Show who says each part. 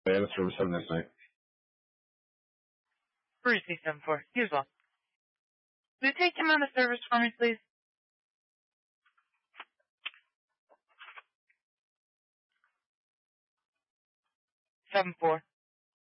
Speaker 1: I have a service on this night.
Speaker 2: Bruce 74. Here's one. Will you take him on the service for me, please? 7-4.